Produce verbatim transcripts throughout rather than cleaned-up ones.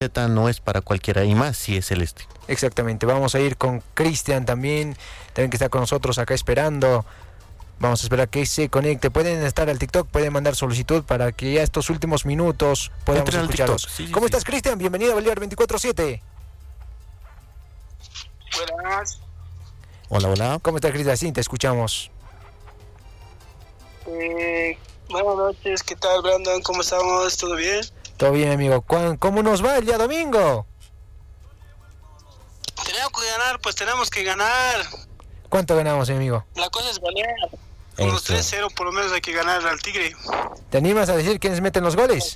no es para cualquiera, y más si es celeste. Exactamente, vamos a ir con Cristian también, también que está con nosotros acá esperando. Vamos a esperar que se conecte. Pueden estar al TikTok, pueden mandar solicitud para que ya estos últimos minutos podamos Entren al escucharlos. TikTok, sí, sí, ¿Cómo sí. estás, Cristian? Bienvenido a Bolívar veinticuatro siete. Buenas. Hola, hola. ¿Cómo estás, Cristian? Sí, te escuchamos. Eh, buenas noches, ¿qué tal, Brandon? ¿Cómo estamos? ¿Todo bien? Todo bien, amigo. ¿Cuán- ¿Cómo nos va el día domingo? Tenemos que ganar, pues tenemos que ganar. ¿Cuánto ganamos, mi amigo? La cosa es ganar. Con los Eso. tres cero por lo menos hay que ganar al Tigre. ¿Te animas a decir quiénes meten los goles?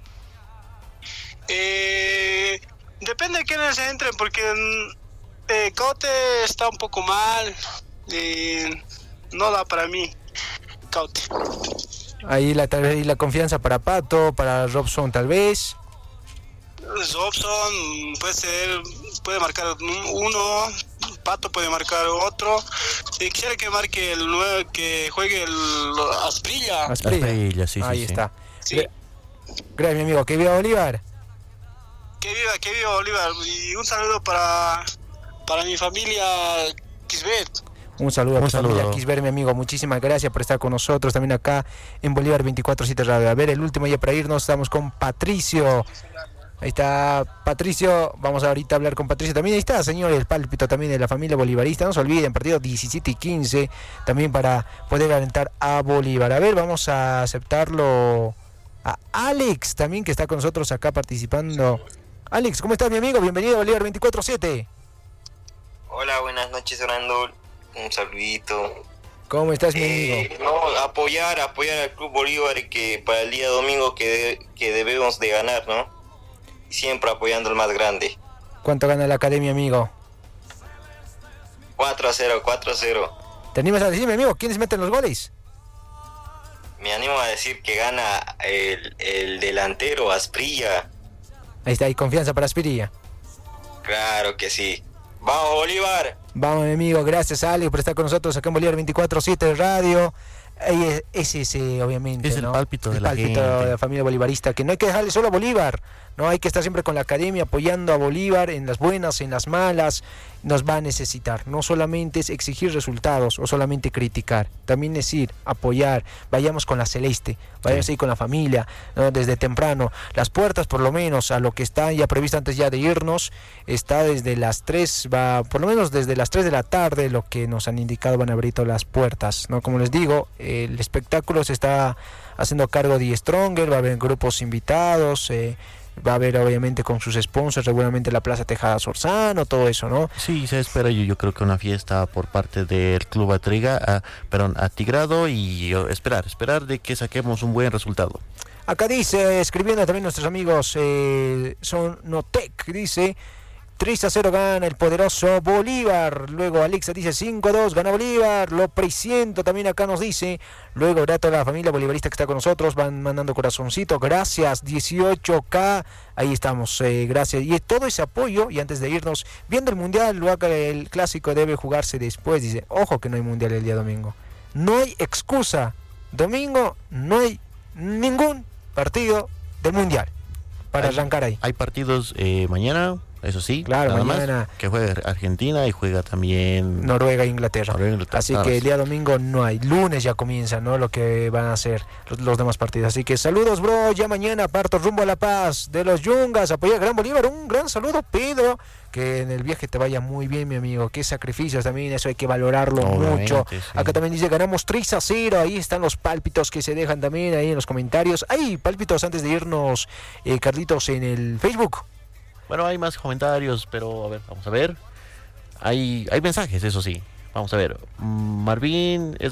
Eh, depende de quiénes entren, porque mm, eh, Caute está un poco mal. Eh, no da para mí, Caute. Ahí la, tal vez, y la confianza para Pato, para Robson tal vez. Robson puede ser, puede marcar uno, Pato puede marcar otro. Eh, quisiera que marque el nuevo, que juegue el Asprilla. Asprilla. Asprilla, sí, sí, Ahí sí. está. Sí. Gra- Gracias, mi amigo. Que viva Bolívar. Que viva, que viva Bolívar. Y un saludo para, para mi familia Kisbet. Un saludo a Un tu familia saludo. Kisber, mi amigo. Muchísimas gracias por estar con nosotros también acá en Bolívar veinticuatro siete Radio. A ver, el último ya para irnos, estamos con Patricio. Ahí está Patricio, vamos ahorita a hablar con Patricio también. Ahí está, señor, el pálpito también de la familia bolivarista. No se olviden, partido diecisiete y quince, también para poder alentar a Bolívar. A ver, vamos a aceptarlo a Alex también, que está con nosotros acá participando. Alex, ¿cómo estás, mi amigo? Bienvenido a Bolívar veinticuatro siete. Hola, buenas noches, Orlando. Un saludito. ¿Cómo estás, mi Eh, amigo? no, apoyar, apoyar al Club Bolívar, que para el día domingo que, de- que debemos de ganar, ¿no? Siempre apoyando al más grande. ¿Cuánto gana la academia, amigo? cuatro a cero, cuatro a cero. ¿Te animas a decirme, amigo, quiénes meten los goles? Me animo a decir que gana el, el delantero Asprilla. Ahí está, hay confianza para Aspirilla. Claro que sí. ¡Vamos, Bolívar! Vamos, mi amigo, gracias, Alex, por estar con nosotros acá en Bolívar veinticuatro siete Radio. Ahí es- Ese es, eh, obviamente, Es el ¿no? pálpito de El la pálpito gente. de la familia bolivarista, que no hay que dejarle solo a Bolívar, no hay que estar siempre con la academia apoyando a Bolívar en las buenas, en las malas. Nos va a necesitar, no solamente es exigir resultados o solamente criticar, también es ir, apoyar, vayamos con la celeste, vayamos Sí. ahí con la familia, ¿no? Desde temprano. Las puertas, por lo menos, a lo que está ya previsto antes ya de irnos, está desde las tres, va, por lo menos desde las tres de la tarde, lo que nos han indicado, van a abrir todas las puertas, ¿no? Como les digo, el espectáculo se está haciendo cargo de Stronger, va a haber grupos invitados, eh, va a haber obviamente con sus sponsors, seguramente la Plaza Tejada Sorzano, todo eso, ¿no? Sí, se espera yo, yo creo que una fiesta por parte del Club Atriga, a, perdón, Atigrado, y oh, esperar, esperar de que saquemos un buen resultado. Acá dice, escribiendo también nuestros amigos, eh, son Notec, dice, tres a cero gana el poderoso Bolívar. Luego Alexa dice cinco a dos, gana Bolívar. Lo presiento también acá nos dice. Luego grato a la familia bolivarista que está con nosotros, van mandando corazoncito, gracias, dieciocho K, ahí estamos, eh, gracias. Y todo ese apoyo, y antes de irnos, viendo el mundial, lo haga el clásico debe jugarse después, dice, ojo que no hay mundial el día domingo. No hay excusa, domingo no hay ningún partido del mundial para Hay- arrancar ahí. Hay partidos eh, mañana, eso sí, Claro, nada mañana. más, que juega Argentina y juega también Noruega e Inglaterra. Noruega e Inglaterra, Así nada que más. el día domingo no hay. Lunes ya comienza, ¿no? Lo que van a hacer los, los demás partidos. Así que saludos, bro. Ya mañana parto rumbo a La Paz de los Yungas. Apoya a Gran Bolívar. Un gran saludo, Pedro. Que en el viaje te vaya muy bien, mi amigo. Qué sacrificios también. Eso hay que valorarlo Obviamente, mucho. sí. Acá también dice, ganamos tres a cero. Ahí están los pálpitos que se dejan también ahí en los comentarios. Hay pálpitos antes de irnos, eh, Carlitos, en el Facebook. Bueno, hay más comentarios, pero a ver, vamos a ver. Hay, hay mensajes, eso sí. Vamos a ver. Mm, Marvin es